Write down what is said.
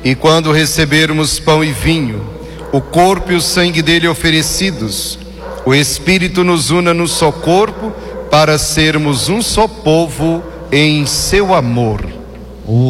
E quando recebermos pão e vinho, o corpo e o sangue dele oferecidos, o Espírito nos una no só corpo, para sermos um só povo em seu amor.